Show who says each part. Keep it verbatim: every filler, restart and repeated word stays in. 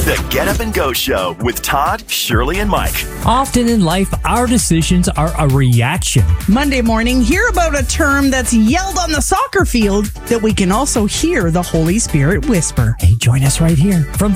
Speaker 1: The Get Up and Go Show with Todd, Shirley, and Mike.
Speaker 2: Often in life, our decisions are a reaction.
Speaker 3: Monday morning, hear about a term that's yelled on the soccer field that we can also hear the Holy Spirit whisper.
Speaker 2: Hey, join us right here from